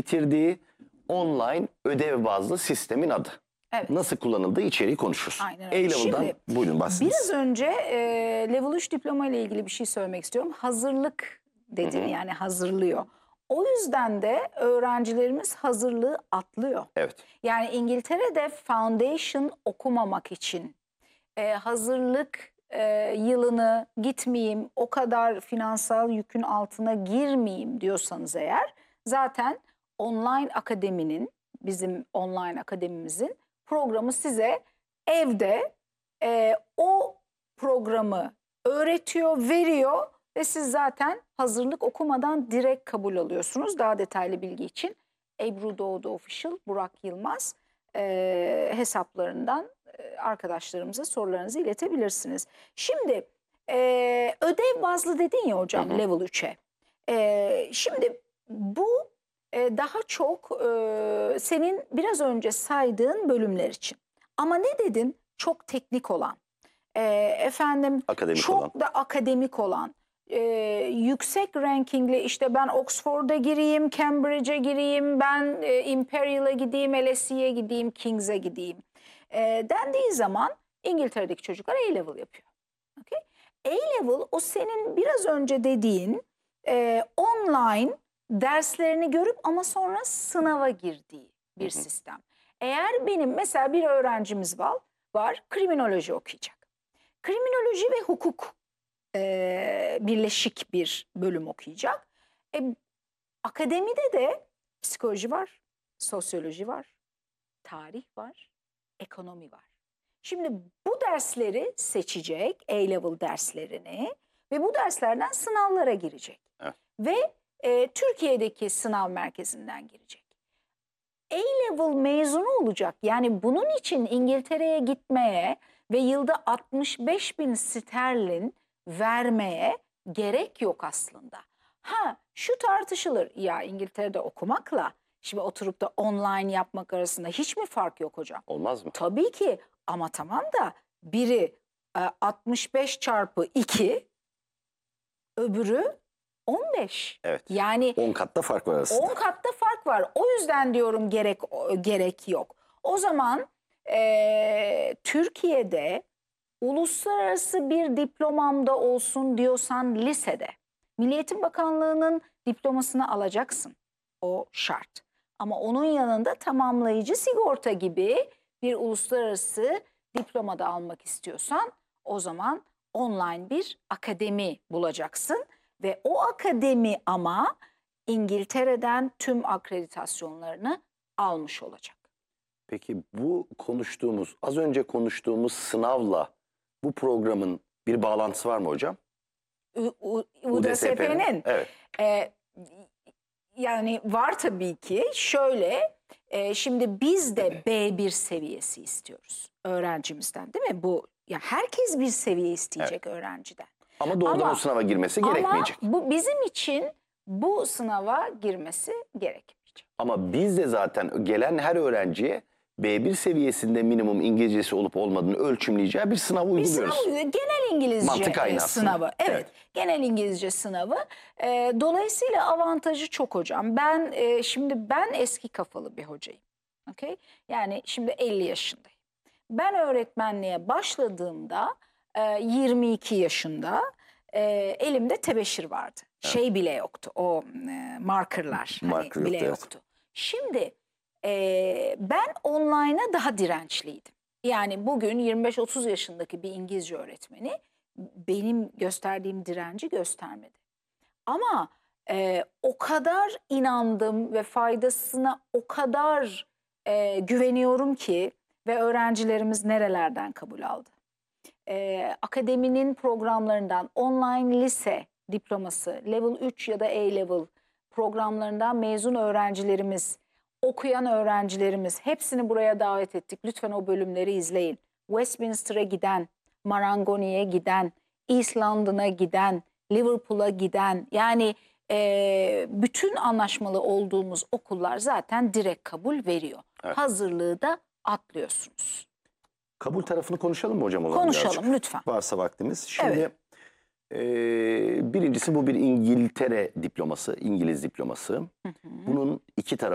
bitirdiği online ödev bazlı sistemin adı. Evet. Nasıl kullanıldığı içeriği konuşuruz. Aynen öyle. A-Level'dan Şimdi, buyurun bahsediniz. Biraz önce Level 3 diploma ile ilgili bir şey söylemek istiyorum. Hazırlık dedin, yani hazırlıyor. O yüzden de öğrencilerimiz hazırlığı atlıyor. Evet. Yani İngiltere'de foundation okumamak için hazırlık yılını gitmeyeyim, o kadar finansal yükün altına girmeyeyim diyorsanız eğer, zaten online akademinin, bizim online akademimizin programı size evde o programı öğretiyor, veriyor ve siz zaten hazırlık okumadan direkt kabul alıyorsunuz. Daha detaylı bilgi için Ebru Doğdu Official, Burak Yılmaz hesaplarından arkadaşlarımıza sorularınızı iletebilirsiniz. Şimdi ödev bazlı dedin ya hocam, Level 3'e. Şimdi bu daha çok senin biraz önce saydığın bölümler için. Ama ne dedin? Çok teknik olan, Akademik çok olan. da akademik olan, yüksek rankingli, işte ben Oxford'a gireyim, Cambridge'e gireyim, ben Imperial'a gideyim, LSE'ye gideyim, Kings'e gideyim dendiği zaman İngiltere'deki çocuklar A-Level yapıyor. Okay? A-Level o senin biraz önce dediğin online derslerini görüp ama sonra sınava girdiği bir sistem. Eğer benim mesela bir öğrencimiz var, kriminoloji okuyacak. Kriminoloji ve hukuk birleşik bir bölüm okuyacak. Akademide de psikoloji var, sosyoloji var, tarih var, ekonomi var. Şimdi bu dersleri seçecek, A-Level derslerini ve bu derslerden sınavlara girecek. Evet. Ve Türkiye'deki sınav merkezinden girecek. A-Level mezunu olacak. Yani bunun için İngiltere'ye gitmeye ve yılda 65.000 sterlin vermeye gerek yok aslında. Ha, şu tartışılır. Ya İngiltere'de okumakla şimdi oturup da online yapmak arasında hiç mi fark yok hocam? Olmaz mı? Tabii ki, ama tamam da biri 65 çarpı 2, öbürü 15. Evet. Yani 10 katta fark var arasında. 10 katta fark var. O yüzden diyorum gerek yok. O zaman Türkiye'de uluslararası bir diplomamda olsun diyorsan lisede Milli Eğitim Bakanlığı'nın diplomasını alacaksın. O şart. Ama onun yanında tamamlayıcı sigorta gibi bir uluslararası diploma da almak istiyorsan o zaman online bir akademi bulacaksın. Ve o akademi ama İngiltere'den tüm akreditasyonlarını almış olacak. Peki bu az önce konuştuğumuz sınavla bu programın bir bağlantısı var mı hocam? UDSP'nin. Evet. Yani var tabii ki. Şöyle, şimdi biz de B1 seviyesi istiyoruz öğrencimizden, değil mi? Ya herkes bir seviye isteyecek öğrenciden. Ama doğrudan o sınava girmesi gerekmeyecek. Ama bu bizim için bu sınava girmesi gerekmeyecek. Ama biz de zaten gelen her öğrenciye B1 seviyesinde minimum İngilizcesi olup olmadığını ölçümleyeceği bir sınav uyguluyoruz. Genel İngilizce sınavı. Evet, genel İngilizce sınavı. Dolayısıyla avantajı çok hocam. Şimdi ben eski kafalı bir hocayım. Okay? Yani şimdi 50 yaşındayım. Ben öğretmenliğe başladığımda 22 yaşında elimde tebeşir vardı. Evet. Şey bile yoktu, o markerlar bile yoktu. Şimdi ben online'a daha dirençliydim. Yani bugün 25-30 yaşındaki bir İngilizce öğretmeni benim gösterdiğim direnci göstermedi. Ama o kadar inandım ve faydasına o kadar güveniyorum ki ve öğrencilerimiz nerelerden kabul aldı. Akademinin programlarından online lise diploması, level 3 ya da A-Level programlarından mezun öğrencilerimiz, okuyan öğrencilerimiz, hepsini buraya davet ettik. Lütfen o bölümleri izleyin. Westminster'a giden, Marangoni'ye giden, East London'a giden, Liverpool'a giden, yani bütün anlaşmalı olduğumuz okullar zaten direkt kabul veriyor. Evet. Hazırlığı da atlıyorsunuz. Kabul tarafını konuşalım mı hocam o zaman? Konuşalım birazcık? Lütfen. Varsa vaktimiz. Şimdi birincisi bu bir İngiltere diploması, İngiliz diploması. Bunun iki tarafı